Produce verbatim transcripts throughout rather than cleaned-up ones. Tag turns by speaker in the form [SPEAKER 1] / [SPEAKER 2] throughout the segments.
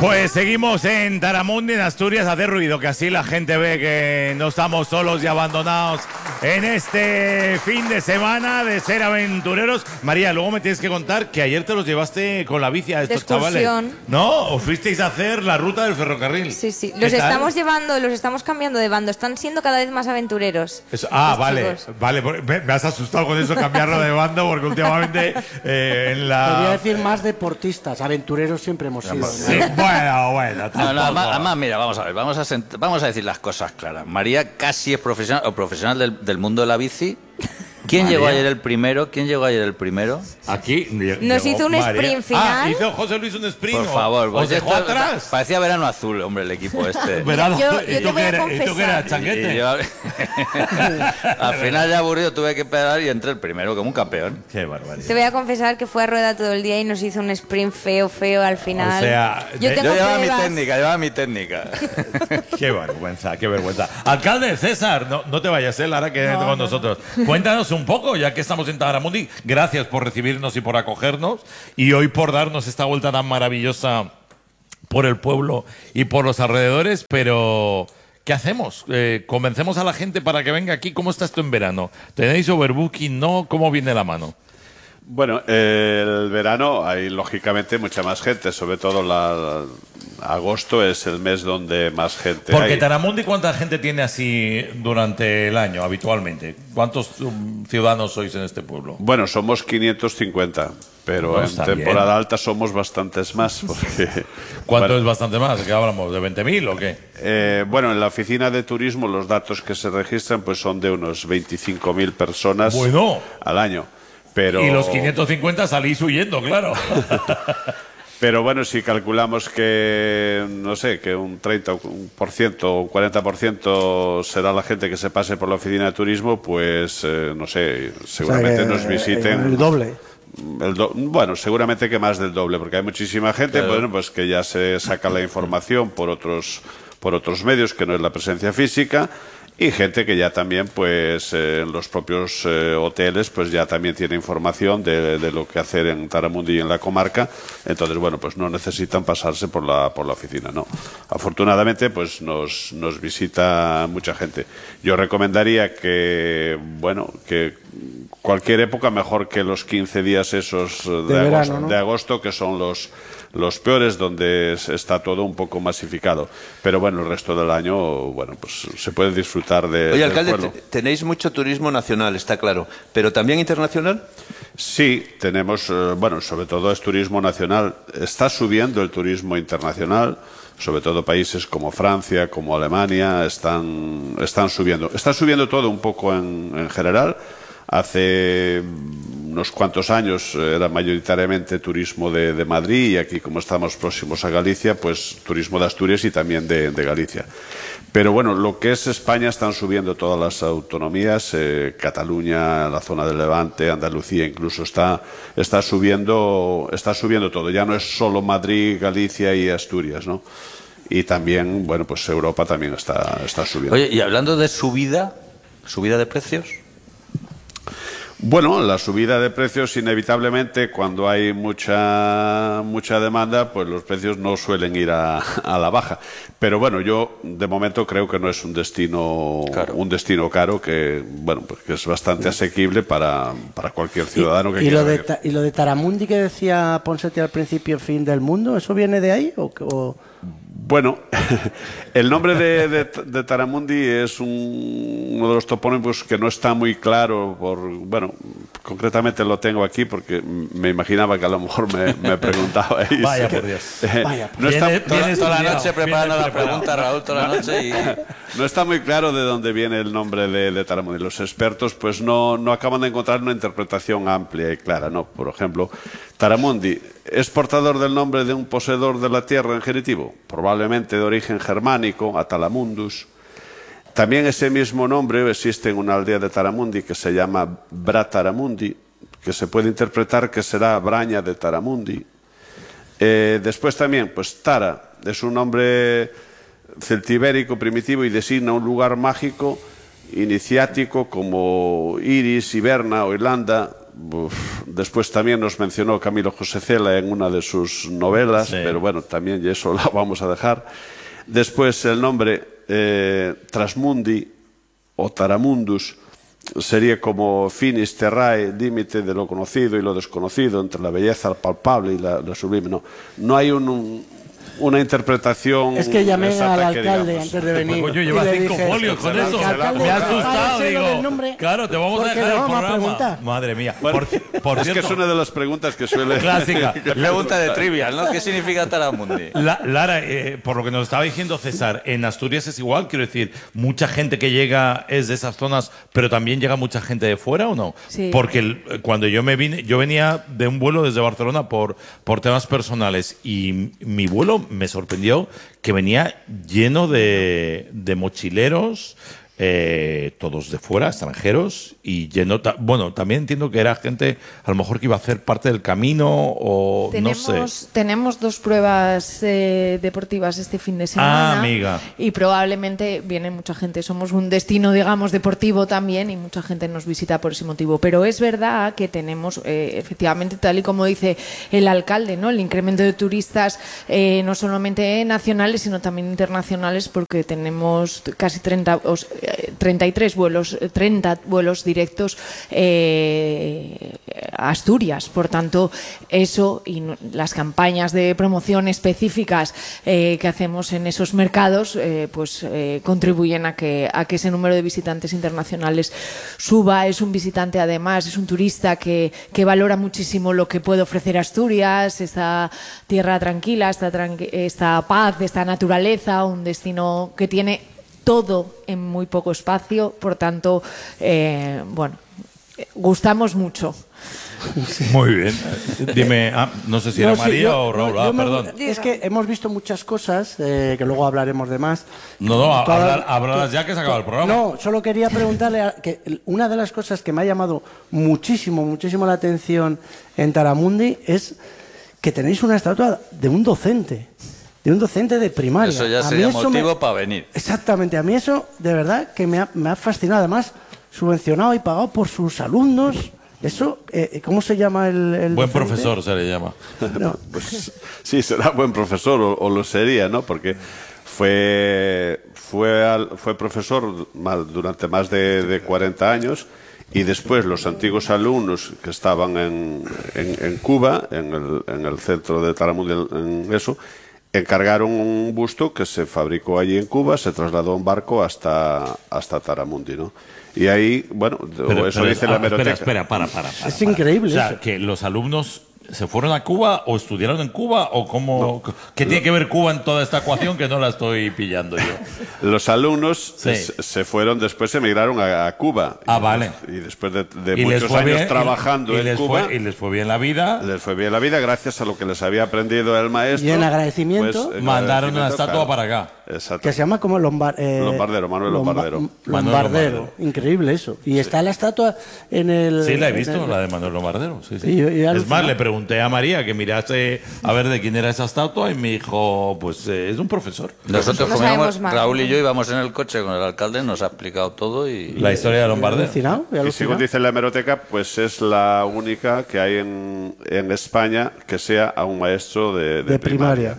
[SPEAKER 1] Pues seguimos en Taramundi, en Asturias, a hacer ruido, que así la gente ve que no estamos solos y abandonados en este fin de semana de ser aventureros. María, luego me tienes que contar que ayer te los llevaste con la bici a estos chavales. ¿No? ¿Os fuisteis a hacer la ruta del ferrocarril?
[SPEAKER 2] Sí, sí. Los estamos llevando, los estamos cambiando de bando. Están siendo cada vez más aventureros.
[SPEAKER 1] Eso, ah, vale, chicos. vale. Me, me has asustado con eso, cambiarlo de bando, porque últimamente eh, en la...
[SPEAKER 3] Quería decir más deportistas. Aventureros siempre hemos sido.
[SPEAKER 1] Sí, bueno, bueno.
[SPEAKER 4] No, no, además, además, mira, vamos a ver, vamos a, vamos a decir las cosas claras. María casi es profesional o profesional del, del mundo de la bici. ¿Quién María. llegó ayer el primero? ¿Quién llegó ayer el primero?
[SPEAKER 1] Aquí
[SPEAKER 2] nos hizo un María. sprint final.
[SPEAKER 1] Ah, hizo José Luis un sprint.
[SPEAKER 4] Por favor,
[SPEAKER 1] ¿os dejó atrás?
[SPEAKER 4] Parecía verano azul, hombre, el equipo este.
[SPEAKER 1] Verano.
[SPEAKER 2] Yo, yo
[SPEAKER 1] ¿Y tú qué eras, era, changuete?
[SPEAKER 4] Yo, al final ya aburrido tuve que pedalar y entré el primero como un campeón.
[SPEAKER 1] Qué barbaridad.
[SPEAKER 2] Te voy a confesar que fue a rueda todo el día y nos hizo un sprint feo, feo al final.
[SPEAKER 1] O sea,
[SPEAKER 2] yo,
[SPEAKER 4] yo llevaba pruebas. mi técnica, llevaba mi técnica.
[SPEAKER 1] Qué vergüenza, qué vergüenza. Alcalde César, no, no te vayas, ¿eh? Lara, que no, con no. nosotros. Cuéntanos un poco, ya que estamos en Taramundi. Gracias por recibirnos y por acogernos. Y hoy por darnos esta vuelta tan maravillosa por el pueblo y por los alrededores. Pero, ¿qué hacemos? Eh, ¿Convencemos a la gente para que venga aquí? ¿Cómo está esto en verano? ¿Tenéis overbooking? ¿No? ¿Cómo viene la mano?
[SPEAKER 5] Bueno, eh, el verano hay lógicamente mucha más gente, sobre todo la, agosto es el mes donde más gente
[SPEAKER 1] Porque
[SPEAKER 5] hay.
[SPEAKER 1] Taramundi, ¿cuánta gente tiene así durante el año habitualmente? ¿Cuántos um, ciudadanos sois en este pueblo?
[SPEAKER 5] Bueno, somos quinientos cincuenta, pero no, en temporada bien. alta somos bastantes más. Porque,
[SPEAKER 1] ¿Cuánto bueno, es bastante más? ¿De qué hablamos? ¿De veinte mil o qué?
[SPEAKER 5] Eh, bueno, en la oficina de turismo los datos que se registran pues son de unos veinticinco mil personas
[SPEAKER 1] bueno.
[SPEAKER 5] al año. Pero...
[SPEAKER 1] Y los quinientos cincuenta salís huyendo, claro.
[SPEAKER 5] Pero bueno, si calculamos que, no sé, que un treinta por ciento o un cuarenta por ciento será la gente que se pase por la oficina de turismo, pues, eh, no sé, seguramente o sea que, nos visiten...
[SPEAKER 3] El doble.
[SPEAKER 5] El do bueno, seguramente que más del doble, porque hay muchísima gente claro. bueno, pues que ya se saca la información por otros, por otros medios, que no es la presencia física. Y gente que ya también, pues, eh, en los propios eh, hoteles, pues ya también tiene información de, de lo que hacer en Taramundi y en la comarca. Entonces, bueno, pues no necesitan pasarse por la, por la oficina, ¿no? Afortunadamente, pues nos, nos visita mucha gente. Yo recomendaría que, bueno, que cualquier época mejor que los quince días esos de, de, verano, agosto, ¿no? de agosto, que son los... los peores, donde está todo un poco masificado. Pero bueno, el resto del año, bueno, pues se puede disfrutar de...
[SPEAKER 6] Oye, alcalde, tenéis mucho turismo nacional, está claro, pero ¿también internacional?
[SPEAKER 5] Sí, tenemos, eh, bueno, sobre todo es turismo nacional. Está subiendo el turismo internacional, sobre todo países como Francia, como Alemania, están, están subiendo. Está subiendo todo un poco en, en general. Hace unos cuantos años era mayoritariamente turismo de, de Madrid y aquí, como estamos próximos a Galicia, pues turismo de Asturias y también de, de Galicia. Pero bueno, lo que es España están subiendo todas las autonomías, eh, Cataluña, la zona del Levante, Andalucía incluso está, está, subiendo, está subiendo todo. Ya no es solo Madrid, Galicia y Asturias, ¿no? Y también, bueno, pues Europa también está, está subiendo.
[SPEAKER 4] Oye, y hablando de subida, subida de precios...
[SPEAKER 5] Bueno, la subida de precios inevitablemente cuando hay mucha mucha demanda, pues los precios no suelen ir a, a la baja. Pero bueno, yo de momento creo que no es un destino claro. un destino caro, que bueno, pues que es bastante asequible para, para cualquier ciudadano
[SPEAKER 3] ¿Y,
[SPEAKER 5] que
[SPEAKER 3] y
[SPEAKER 5] quiera.
[SPEAKER 3] Lo de ¿Y lo de Taramundi que decía Ponseti al principio, fin del mundo, eso viene de ahí o...? o...
[SPEAKER 5] Bueno, el nombre de, de, de Taramundi es un, uno de los topónimos que no está muy claro. Por, bueno, concretamente lo tengo aquí porque me imaginaba que a lo mejor me, me preguntabais.
[SPEAKER 1] Vaya por Dios.
[SPEAKER 5] Eh,
[SPEAKER 1] Vaya por
[SPEAKER 5] no
[SPEAKER 1] Dios.
[SPEAKER 5] está,
[SPEAKER 4] viene,
[SPEAKER 5] toda,
[SPEAKER 4] viene toda la noche preparando la
[SPEAKER 1] preparado.
[SPEAKER 4] pregunta, Raúl, toda la noche. Y...
[SPEAKER 5] No está muy claro de dónde viene el nombre de, de Taramundi. Los expertos pues no, no acaban de encontrar una interpretación amplia y clara, ¿no? Por ejemplo, Taramundi ¿es portador del nombre de un poseedor de la tierra en genitivo? Probablemente de origen germánico, Atalamundus. También ese mismo nombre existe en una aldea de Taramundi que se llama Brataramundi, que se puede interpretar que será Braña de Taramundi. Eh, después también, pues Tara es un nombre celtibérico primitivo y designa un lugar mágico iniciático como Iris, Iberna o Irlanda, uf, después también nos mencionó Camilo José Cela en una de sus novelas,
[SPEAKER 1] Sí.
[SPEAKER 5] pero bueno, también y eso la vamos a dejar. Después el nombre eh, Trasmundi o Taramundus sería como finis terrae, límite de lo conocido y lo desconocido, entre la belleza palpable y la, la sublime. No, no hay un, un, una interpretación.
[SPEAKER 3] Es que llamé
[SPEAKER 5] exacta
[SPEAKER 3] al
[SPEAKER 5] que
[SPEAKER 3] alcalde
[SPEAKER 5] digamos.
[SPEAKER 3] antes de venir.
[SPEAKER 1] Coño,
[SPEAKER 3] y
[SPEAKER 1] lleva
[SPEAKER 3] le
[SPEAKER 1] cinco
[SPEAKER 3] dije,
[SPEAKER 1] folios con
[SPEAKER 3] "El
[SPEAKER 1] eso.
[SPEAKER 3] alcalde
[SPEAKER 1] Me ha
[SPEAKER 3] va a
[SPEAKER 1] asustado,
[SPEAKER 3] saber lo
[SPEAKER 1] digo.
[SPEAKER 3] del nombre,
[SPEAKER 1] Claro, te vamos a
[SPEAKER 3] porque
[SPEAKER 1] dejar
[SPEAKER 3] le
[SPEAKER 1] el
[SPEAKER 3] vamos a
[SPEAKER 1] programa.
[SPEAKER 3] preguntar".
[SPEAKER 1] Madre mía.
[SPEAKER 5] Bueno,
[SPEAKER 1] por, por
[SPEAKER 5] es
[SPEAKER 1] cierto,
[SPEAKER 5] que es una de las preguntas que suele.
[SPEAKER 1] clásica.
[SPEAKER 4] Pregunta de trivial, ¿no? ¿Qué significa Taramundi?
[SPEAKER 1] La- Lara, eh, por lo que nos estaba diciendo César, en Asturias es igual, quiero decir, mucha gente que llega es de esas zonas, pero también llega mucha gente de fuera, ¿o no?
[SPEAKER 2] Sí.
[SPEAKER 1] Porque el- cuando yo me vine, yo venía de un vuelo desde Barcelona por, por temas personales y mi vuelo me sorprendió que venía lleno de, de mochileros, eh, todos de fuera, extranjeros, y lleno, ta- bueno, también entiendo que era gente a lo mejor que iba a hacer parte del camino o
[SPEAKER 7] Tenemos,
[SPEAKER 1] no sé.
[SPEAKER 7] tenemos dos pruebas eh, deportivas este fin de semana.
[SPEAKER 1] Ah, amiga.
[SPEAKER 7] Y probablemente viene mucha gente. Somos un destino, digamos, deportivo también y mucha gente nos visita por ese motivo. Pero es verdad que tenemos, eh, efectivamente, tal y como dice el alcalde, ¿no? El incremento de turistas eh, no solamente nacionales, sino también internacionales, porque tenemos casi treinta, os- eh, treinta y tres vuelos, eh, treinta vuelos directos eh, a Asturias. Por tanto, eso y no- las campañas de promoción específicas eh, que hacemos en esos mercados eh, pues eh, contribuyen a que, a que ese número de visitantes internacionales suba. Es un visitante, además, es un turista que, que valora muchísimo lo que puede ofrecer Asturias, esta tierra tranquila, esta, tranqui- esta paz, esta naturaleza, un destino que tiene todo en muy poco espacio. Por tanto, eh, bueno, eh, gustamos mucho.
[SPEAKER 1] Muy bien. Dime, ah, no sé si era
[SPEAKER 3] No, sí,
[SPEAKER 1] María
[SPEAKER 3] yo-
[SPEAKER 1] o Raúl.
[SPEAKER 3] yo
[SPEAKER 1] Ah,
[SPEAKER 3] me-
[SPEAKER 1] perdón.
[SPEAKER 3] Es que hemos visto muchas cosas, eh, que luego hablaremos de más.
[SPEAKER 1] No, no, a-
[SPEAKER 3] Todas-
[SPEAKER 1] hablar- hablarás ya que se acaba el programa.
[SPEAKER 3] No, solo quería preguntarle a- que el- una de las cosas que me ha llamado muchísimo, muchísimo la atención en Taramundi es que tenéis una estatua de un docente, de un docente de primaria.
[SPEAKER 4] Eso ya
[SPEAKER 3] A mí
[SPEAKER 4] sería
[SPEAKER 3] eso
[SPEAKER 4] motivo
[SPEAKER 3] me-
[SPEAKER 4] para venir.
[SPEAKER 3] Exactamente, a mí eso de verdad que me ha, me ha fascinado, además subvencionado y pagado por sus alumnos. Eso, eh, ¿cómo se llama el, el
[SPEAKER 1] Buen
[SPEAKER 3] docente?
[SPEAKER 1] profesor se le llama.
[SPEAKER 3] No.
[SPEAKER 5] Pues sí, será buen profesor, o, o lo sería, ¿no? Porque fue, fue, al- fue profesor mal- durante más de, de cuarenta años y después los antiguos alumnos que estaban en, en, en Cuba, en el, en el centro de Taramundi, en eso, encargaron un busto que se fabricó allí en Cuba, se trasladó en barco hasta, hasta Taramundi, ¿no? Y ahí, bueno, o eso dice la
[SPEAKER 1] ah,
[SPEAKER 5] hemeroteca.
[SPEAKER 1] espera, espera, para, para, para.
[SPEAKER 3] Es
[SPEAKER 1] para.
[SPEAKER 3] increíble
[SPEAKER 1] O sea,
[SPEAKER 3] eso.
[SPEAKER 1] que los alumnos se fueron a Cuba o estudiaron en Cuba o cómo. ¿Qué tiene que ver Cuba en toda esta ecuación que no la estoy pillando yo?
[SPEAKER 5] Los alumnos
[SPEAKER 1] Sí.
[SPEAKER 5] se, se fueron, después emigraron a, a Cuba.
[SPEAKER 1] Ah,
[SPEAKER 5] Y-
[SPEAKER 1] vale.
[SPEAKER 5] Y después de, de
[SPEAKER 1] Y les
[SPEAKER 5] muchos
[SPEAKER 1] fue
[SPEAKER 5] años
[SPEAKER 1] bien,
[SPEAKER 5] trabajando
[SPEAKER 1] y, y
[SPEAKER 5] en
[SPEAKER 1] les
[SPEAKER 5] Cuba,
[SPEAKER 1] fue, y les fue bien la vida.
[SPEAKER 5] les fue bien la vida gracias a lo que les había aprendido el maestro.
[SPEAKER 3] Y en agradecimiento,
[SPEAKER 5] pues, en
[SPEAKER 1] Mandaron una
[SPEAKER 5] agradecimiento,
[SPEAKER 1] estatua
[SPEAKER 5] claro.
[SPEAKER 1] para acá.
[SPEAKER 5] Exacto.
[SPEAKER 3] Que se llama como Lombar- eh,
[SPEAKER 5] Lombardero, Manuel Lombardero.
[SPEAKER 3] Lomba-
[SPEAKER 1] Manuel
[SPEAKER 3] Lombardero.
[SPEAKER 1] Lombardero.
[SPEAKER 3] Increíble eso. Y está la estatua en el...
[SPEAKER 1] Sí, la he
[SPEAKER 3] en
[SPEAKER 1] visto,
[SPEAKER 3] el-
[SPEAKER 1] la de Manuel Lomardero. Sí, sí.
[SPEAKER 3] Sí, yo- yo he
[SPEAKER 1] es
[SPEAKER 3] alucinado.
[SPEAKER 1] más, le pregunté a María que mirase a ver de quién era esa estatua y me dijo, pues eh, es un profesor.
[SPEAKER 4] Nosotros,
[SPEAKER 2] No
[SPEAKER 4] como
[SPEAKER 2] sabemos
[SPEAKER 4] íbamos-
[SPEAKER 2] más.
[SPEAKER 4] Raúl y yo íbamos en el coche con el alcalde, nos ha explicado todo y...
[SPEAKER 1] La historia de
[SPEAKER 3] He
[SPEAKER 1] Lombardero.
[SPEAKER 3] alucinado, he
[SPEAKER 5] Y
[SPEAKER 3] alucinado.
[SPEAKER 5] según dice la hemeroteca, pues es la única que hay en, en España que sea a un maestro de, de
[SPEAKER 3] de primaria.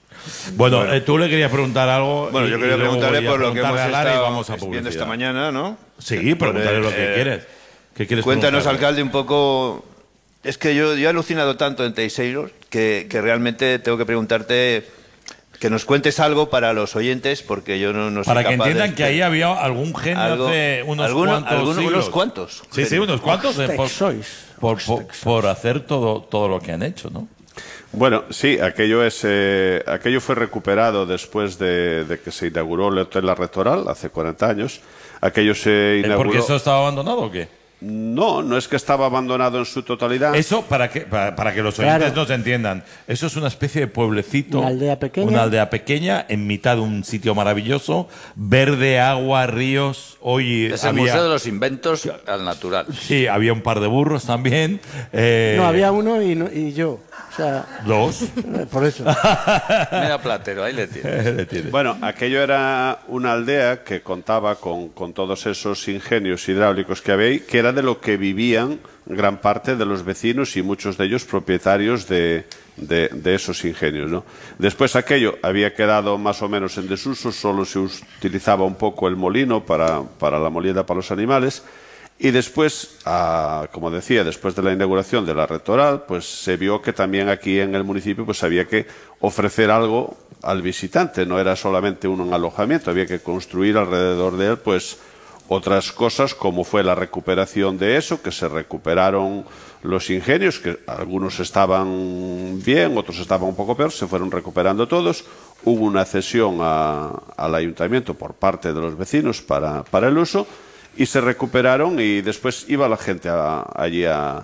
[SPEAKER 1] Bueno, eh, tú le querías preguntar algo.
[SPEAKER 6] Bueno,
[SPEAKER 1] y-
[SPEAKER 6] yo
[SPEAKER 1] y
[SPEAKER 6] quería
[SPEAKER 1] luego
[SPEAKER 6] preguntarle
[SPEAKER 1] voy a
[SPEAKER 6] por lo que hemos
[SPEAKER 1] preguntarle a Lara y
[SPEAKER 6] estado
[SPEAKER 1] vamos a
[SPEAKER 6] viendo
[SPEAKER 1] publicidad.
[SPEAKER 6] esta mañana, ¿no?
[SPEAKER 1] Sí, pregúntale lo que
[SPEAKER 6] Eh,
[SPEAKER 1] quieres. ¿Qué quieres
[SPEAKER 6] Cuéntanos,
[SPEAKER 1] preguntarle?
[SPEAKER 6] alcalde, un poco... Es que yo, yo he alucinado tanto en Teixeiros que, que realmente tengo que preguntarte que nos cuentes algo para los oyentes, porque yo no, no soy
[SPEAKER 1] Para que
[SPEAKER 6] capaz de-
[SPEAKER 1] entiendan que ahí había algún genio
[SPEAKER 6] Algo-
[SPEAKER 1] hace unos
[SPEAKER 6] alguno-
[SPEAKER 1] cuantos
[SPEAKER 6] alguno-
[SPEAKER 1] siglos.
[SPEAKER 6] unos cuantos.
[SPEAKER 1] Sí, sí, unos cuantos. eh, por,
[SPEAKER 3] Sois.
[SPEAKER 1] por, por- por hacer todo, todo lo que han hecho, ¿no?
[SPEAKER 5] Bueno, sí, aquello es eh, aquello fue recuperado después de, de que se inauguró el Hotel La Rectoral hace cuarenta años. Aquello se
[SPEAKER 1] Eh,
[SPEAKER 5] inauguró.
[SPEAKER 1] ¿Porque eso estaba abandonado o qué?
[SPEAKER 5] No, no es que estaba abandonado en su totalidad.
[SPEAKER 1] Eso, para que, para, para que los oyentes
[SPEAKER 3] Claro.
[SPEAKER 1] nos entiendan, eso es una especie de pueblecito.
[SPEAKER 3] Una aldea pequeña.
[SPEAKER 1] Una aldea pequeña en mitad de un sitio maravilloso. Verde, agua, ríos. Hoy
[SPEAKER 4] Es el
[SPEAKER 1] había,
[SPEAKER 4] Museo de los Inventos al Natural.
[SPEAKER 1] Sí, había un par de burros también. eh,
[SPEAKER 3] No, había uno y, no- y yo. O sea,
[SPEAKER 1] dos.
[SPEAKER 3] eh, por eso.
[SPEAKER 4] Mira, Platero, ahí le tienes.
[SPEAKER 1] Le tiene.
[SPEAKER 5] Bueno, aquello era una aldea que contaba con, con todos esos ingenios hidráulicos que había ahí, que era de lo que vivían gran parte de los vecinos y muchos de ellos propietarios de, de, de esos ingenios, ¿no? Después aquello había quedado más o menos en desuso, solo se utilizaba un poco el molino para, para la molienda para los animales. Y después, ah, como decía, después de la inauguración de la Rectoral, pues se vio que también aquí en el municipio pues había que ofrecer algo al visitante, no era solamente un alojamiento, había que construir alrededor de él pues otras cosas, como fue la recuperación de eso, que se recuperaron los ingenios, que algunos estaban bien, otros estaban un poco peor, se fueron recuperando todos, hubo una cesión a, al ayuntamiento por parte de los vecinos para, para el uso, y se recuperaron y después iba la gente a, allí a,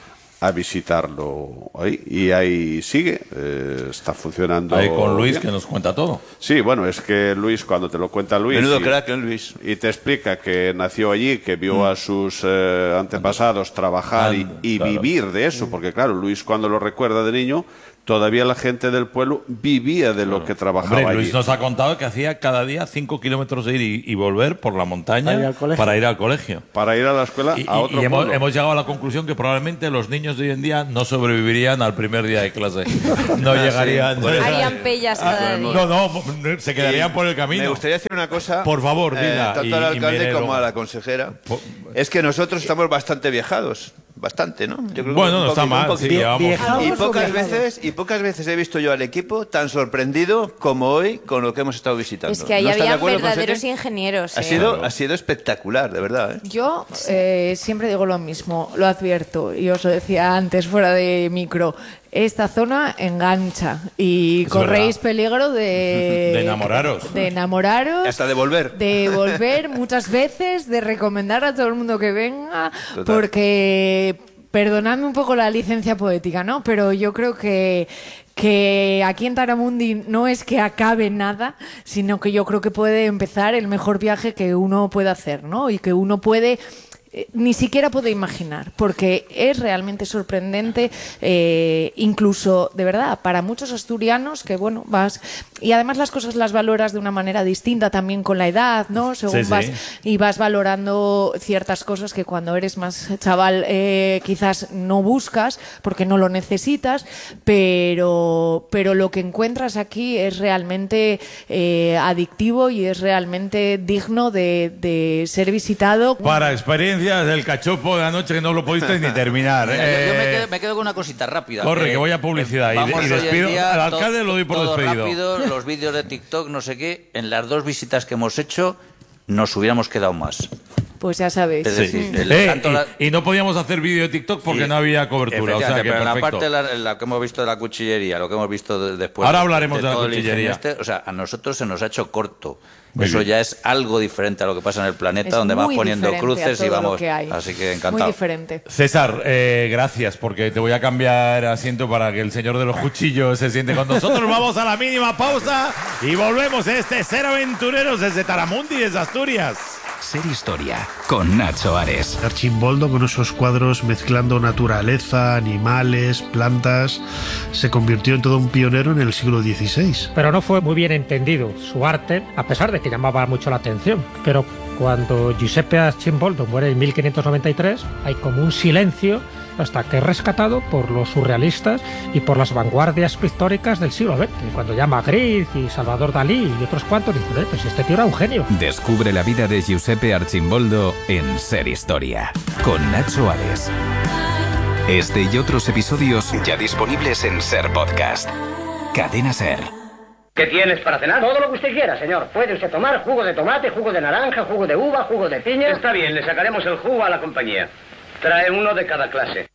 [SPEAKER 5] a visitarlo ahí, y ahí sigue, eh, está funcionando.
[SPEAKER 1] Ahí con Luis,
[SPEAKER 5] bien.
[SPEAKER 1] que nos cuenta todo.
[SPEAKER 5] Sí, bueno, es que Luis, cuando te lo cuenta Luis
[SPEAKER 6] Menudo
[SPEAKER 5] y,
[SPEAKER 6] crack, ¿eh, Luis?
[SPEAKER 5] y te explica que nació allí, que vio mm. a sus eh, antepasados trabajar y, y claro. vivir de eso, porque claro, Luis cuando lo recuerda de niño, todavía la gente del pueblo vivía de lo claro. que trabajaba.
[SPEAKER 1] Hombre,
[SPEAKER 5] allí.
[SPEAKER 1] Luis nos ha contado que hacía cada día cinco kilómetros de ir y, y volver por la montaña ir para ir al colegio.
[SPEAKER 5] Para ir a la escuela
[SPEAKER 1] y,
[SPEAKER 5] a otro
[SPEAKER 1] y hemos,
[SPEAKER 5] pueblo.
[SPEAKER 1] hemos llegado a la conclusión que probablemente los niños de hoy en día no sobrevivirían al primer día de clase. No llegarían.
[SPEAKER 2] Sí, harían pellas cada día.
[SPEAKER 1] No, no, se quedarían y por el camino.
[SPEAKER 6] Me gustaría decir una cosa.
[SPEAKER 1] Por favor, dila.
[SPEAKER 6] Eh, tanto
[SPEAKER 1] y,
[SPEAKER 6] al alcalde
[SPEAKER 1] y
[SPEAKER 6] como a la consejera.
[SPEAKER 1] Por...
[SPEAKER 6] Es que nosotros estamos bastante viajados. Bastante, ¿no?
[SPEAKER 1] Yo creo bueno, que no está mal. Sí,
[SPEAKER 6] y pocas veces y pocas veces he visto yo al equipo tan sorprendido como hoy con lo que hemos estado visitando.
[SPEAKER 2] Es que ahí
[SPEAKER 6] ¿No
[SPEAKER 2] había verdaderos ingenieros.
[SPEAKER 6] Ha
[SPEAKER 2] eh.
[SPEAKER 6] sido ha sido espectacular, de verdad. ¿eh?
[SPEAKER 7] Yo eh, siempre digo lo mismo, lo advierto y os lo decía antes fuera de micro. Esta zona engancha y es corréis verdad. peligro de...
[SPEAKER 1] De enamoraros.
[SPEAKER 7] De enamoraros.
[SPEAKER 6] Hasta de volver.
[SPEAKER 7] De volver muchas veces, de recomendar a todo el mundo que venga, Total. porque, perdonadme un poco la licencia poética, ¿no? Pero yo creo que... que aquí en Taramundi no es que acabe nada, sino que yo creo que puede empezar el mejor viaje que uno puede hacer, ¿no? Y que uno puede... ni siquiera puedo imaginar, porque es realmente sorprendente, eh, incluso, de verdad, para muchos asturianos que, bueno, vas... Y además las cosas las valoras de una manera distinta también con la edad, ¿no? Según sí, vas sí. y vas valorando ciertas cosas que cuando eres más chaval eh, quizás no buscas porque no lo necesitas, pero, pero lo que encuentras aquí es realmente eh, adictivo y es realmente digno de, de ser visitado.
[SPEAKER 1] Para experiencias del cachopo de anoche que no lo pudiste ni terminar.
[SPEAKER 4] Mira,
[SPEAKER 1] eh,
[SPEAKER 4] yo, yo me, quedo, me quedo con una cosita rápida.
[SPEAKER 1] Corre,
[SPEAKER 4] que,
[SPEAKER 1] que voy a publicidad y, y despido.
[SPEAKER 4] Día,
[SPEAKER 1] al alcalde
[SPEAKER 4] to,
[SPEAKER 1] lo doy por
[SPEAKER 4] todo
[SPEAKER 1] despedido.
[SPEAKER 4] Rápido, los vídeos de TikTok, no sé qué, en las dos visitas que hemos hecho nos hubiéramos quedado más.
[SPEAKER 7] Pues ya sabéis.
[SPEAKER 4] Es decir,
[SPEAKER 1] sí.
[SPEAKER 4] el,
[SPEAKER 1] eh,
[SPEAKER 4] tanto
[SPEAKER 1] y,
[SPEAKER 4] la...
[SPEAKER 1] y no podíamos hacer vídeo de TikTok porque
[SPEAKER 4] sí,
[SPEAKER 1] no había cobertura. O sea, que
[SPEAKER 4] pero en la
[SPEAKER 1] perfecto.
[SPEAKER 4] parte la, la que hemos visto de la cuchillería, lo que hemos visto de, después.
[SPEAKER 1] Ahora hablaremos de, de
[SPEAKER 4] todo
[SPEAKER 1] la cuchillería.
[SPEAKER 4] Este, o sea, a nosotros se nos ha hecho corto.
[SPEAKER 1] Muy
[SPEAKER 4] Eso
[SPEAKER 1] bien.
[SPEAKER 4] ya es algo diferente a lo que pasa en el planeta,
[SPEAKER 7] es
[SPEAKER 4] donde vas poniendo cruces y vamos.
[SPEAKER 7] Que hay.
[SPEAKER 4] Así que encantado.
[SPEAKER 7] Muy diferente.
[SPEAKER 1] César, eh, gracias, porque te voy a cambiar asiento para que el señor de los cuchillos se siente con nosotros. Vamos a la mínima pausa y volvemos. Este Ser Aventureros desde Taramundi, desde Asturias.
[SPEAKER 8] Ser Historia, con Nacho Ares.
[SPEAKER 9] Archimboldo, con esos cuadros mezclando naturaleza, animales, plantas, se convirtió en todo un pionero en el siglo dieciséis.
[SPEAKER 10] Pero no fue muy bien entendido su arte, a pesar de que llamaba mucho la atención. Pero cuando Giuseppe Archimboldo muere en mil quinientos noventa y tres, hay como un silencio hasta que es rescatado por los surrealistas y por las vanguardias pictóricas del siglo veinte. Cuando ya Magritte y Salvador Dalí y otros cuantos dicen, eh, pues este tío era un genio.
[SPEAKER 8] Descubre la vida de Giuseppe Archimboldo en Ser Historia, con Nacho Ares. Este y otros episodios ya disponibles en Ser Podcast. Cadena Ser.
[SPEAKER 11] ¿Qué tienes para cenar? Todo lo que usted quiera, señor. Puede usted tomar jugo de tomate, jugo de naranja, jugo de uva, jugo de piña. Está bien, le sacaremos el jugo a la compañía. Trae uno de cada clase.